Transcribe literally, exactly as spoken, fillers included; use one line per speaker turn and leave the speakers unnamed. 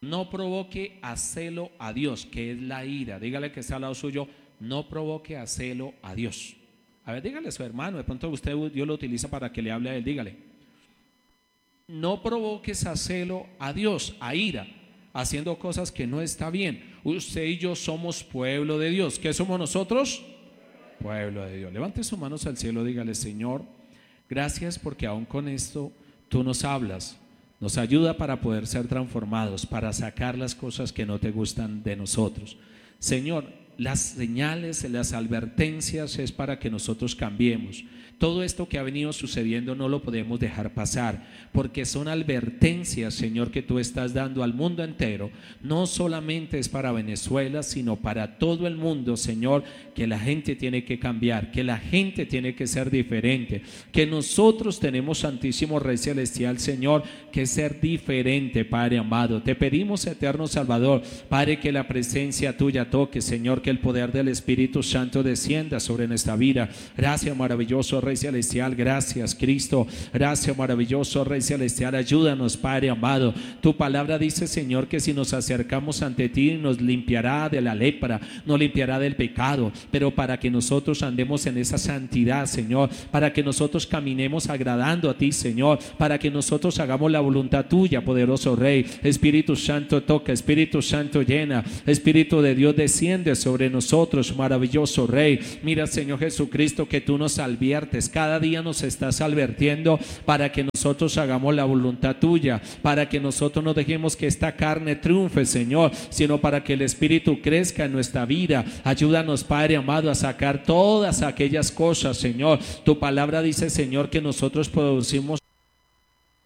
no provoque a celo a Dios, que es la ira. Dígale que está al lado suyo, no provoque a celo a Dios. A ver, dígale a su hermano, de pronto usted Dios lo utiliza para que le hable a él, dígale. No provoques a celo a Dios, a ira, haciendo cosas que no está bien. Usted y yo somos pueblo de Dios. ¿Qué somos nosotros? Pueblo de Dios. Levante sus manos al cielo, dígale: Señor, gracias porque aún con esto tú nos hablas, nos ayuda para poder ser transformados, para sacar las cosas que no te gustan de nosotros. Señor, las señales, las advertencias es para que nosotros cambiemos. Todo esto que ha venido sucediendo no lo podemos dejar pasar, porque son advertencias, Señor, que tú estás dando al mundo entero. No solamente es para Venezuela, sino para todo el mundo, Señor, que la gente tiene que cambiar, que la gente tiene que ser diferente, que nosotros tenemos, Santísimo Rey Celestial, Señor, que ser diferente, Padre amado. Te pedimos, eterno Salvador, Padre, que la presencia tuya toque, Señor, que el poder del Espíritu Santo descienda sobre nuestra vida. Gracias, maravilloso Rey Celestial, gracias Cristo, gracias maravilloso Rey Celestial, ayúdanos, Padre amado. Tu palabra dice, Señor, que si nos acercamos ante ti nos limpiará de la lepra, nos limpiará del pecado, pero para que nosotros andemos en esa santidad, Señor, para que nosotros caminemos agradando a ti, Señor, para que nosotros hagamos la voluntad tuya, poderoso Rey. Espíritu Santo toca, Espíritu Santo llena, Espíritu de Dios desciende sobre nosotros, maravilloso Rey. Mira, Señor Jesucristo, que tú nos adviertes, cada día nos estás advirtiendo para que nosotros hagamos la voluntad tuya, para que nosotros no dejemos que esta carne triunfe, Señor, sino para que el Espíritu crezca en nuestra vida. Ayúdanos, Padre amado, a sacar todas aquellas cosas, Señor. Tu palabra dice, Señor, que nosotros producimos